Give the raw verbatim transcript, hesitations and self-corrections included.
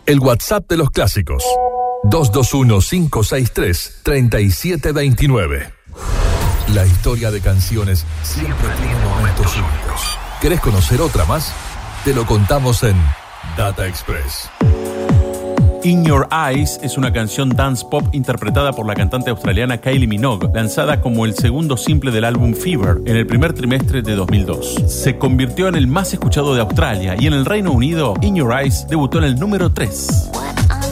El WhatsApp de los clásicos. dos dos uno, cinco seis tres, tres siete dos nueve. La historia de canciones siempre tiene momentos únicos. ¿Querés conocer otra más? Te lo contamos en Data Express. In Your Eyes es una canción dance pop interpretada por la cantante australiana Kylie Minogue, lanzada como el segundo simple del álbum Fever en el primer trimestre de dos mil dos. Se convirtió en el más escuchado de Australia y en el Reino Unido, In Your Eyes debutó en el número tres.